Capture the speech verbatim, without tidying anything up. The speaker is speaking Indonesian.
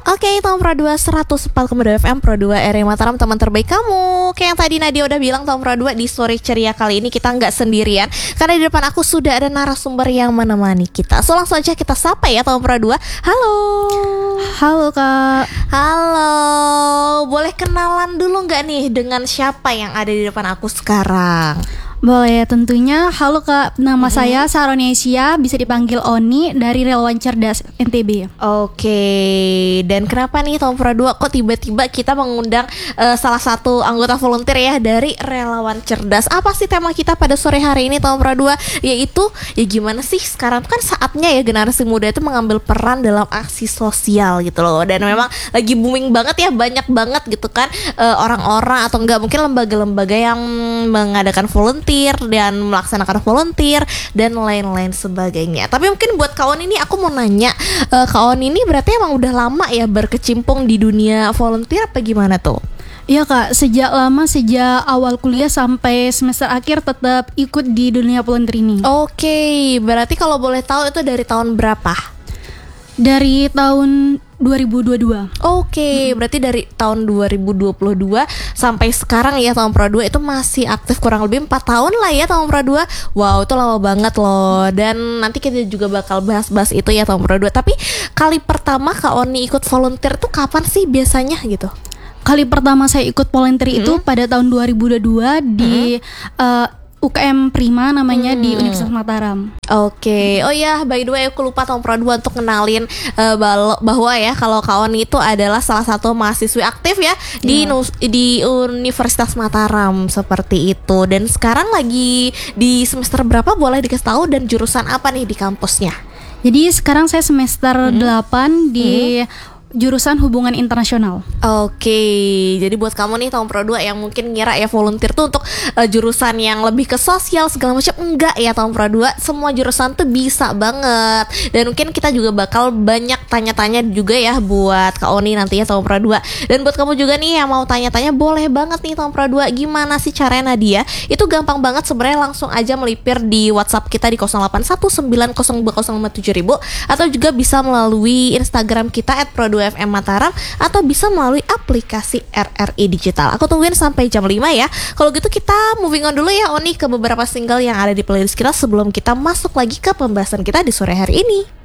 Oke, tahun Pro dua seratus empat koma dua F M Pro dua R I Mataram, teman terbaik kamu. Kayak yang tadi Nadia udah bilang, tahun Pro dua di sore ceria kali ini kita nggak sendirian, karena di depan aku sudah ada narasumber yang menemani kita. So langsung aja kita sapa ya tahun Pro dua. Halo. Halo Kak. Halo. Boleh kenalan dulu nggak nih dengan siapa yang ada di depan aku sekarang? Boleh tentunya. Halo Kak, nama mm-hmm. saya Saronesia, bisa dipanggil Oni, dari Relawan Cerdas N T B. Oke, dan kenapa nih tahun Pro dua kok tiba-tiba kita mengundang uh, salah satu anggota volunteer ya dari Relawan Cerdas? Apa sih tema kita pada sore hari ini tahun Pro dua? Yaitu ya gimana sih sekarang kan saatnya ya generasi muda itu mengambil peran dalam aksi sosial gitu loh. Dan memang lagi booming banget ya, banyak banget gitu kan uh, orang-orang atau enggak mungkin lembaga-lembaga yang mengadakan volunteer dan melaksanakan volunteer dan lain-lain sebagainya. Tapi mungkin buat kawan ini aku mau nanya, uh, kawan ini berarti emang udah lama ya berkecimpung di dunia volunteer apa gimana tuh? Iya Kak, sejak lama, sejak awal kuliah sampai semester akhir tetap ikut di dunia volunteer ini. Oke, berarti kalau boleh tahu itu dari tahun berapa? Dari tahun dua ribu dua puluh dua. Oke, hmm. berarti dari tahun dua ribu dua puluh dua sampai sekarang ya tahun Pro dua itu masih aktif kurang lebih empat tahun lah ya tahun Pro dua. Wow, itu lama banget loh. Dan nanti kita juga bakal bahas-bahas itu ya tahun Pro dua. Tapi kali pertama Kak Oni ikut volunteer tuh kapan sih biasanya gitu? Kali pertama saya ikut volunteer hmm. itu pada tahun dua ribu dua puluh dua di hmm. uh, U K M Prima namanya hmm. di Universitas Mataram. Oke, okay. Oh ya, by the way aku lupa tahun Pro dua untuk kenalin uh, bahwa ya kalau kawan itu adalah salah satu mahasiswi aktif ya di yeah. di Universitas Mataram seperti itu. Dan sekarang lagi di semester berapa, boleh dikasih tahu, dan jurusan apa nih di kampusnya? Jadi sekarang saya semester hmm. delapan di hmm. jurusan hubungan internasional. Oke, jadi buat kamu nih tahun Pro dua yang mungkin ngira ya volunteer tuh untuk uh, jurusan yang lebih ke sosial segala macam, enggak ya tahun Pro dua, semua jurusan tuh bisa banget. Dan mungkin kita juga bakal banyak tanya-tanya juga ya buat Kak Oni nantinya tahun Pro dua. Dan buat kamu juga nih yang mau tanya-tanya, boleh banget nih tahun Pro dua, gimana sih caranya Nadia? Itu gampang banget sebenarnya, langsung aja melipir di WhatsApp kita di nol delapan satu sembilan nol dua nol lima tujuh ribu, atau juga bisa melalui Instagram kita et pro dua F M Mataram, atau bisa melalui aplikasi R R I Digital. Aku tungguin sampai jam lima ya. Kalau gitu kita moving on dulu ya Oni ke beberapa single yang ada di playlist kita sebelum kita masuk lagi ke pembahasan kita di sore hari ini.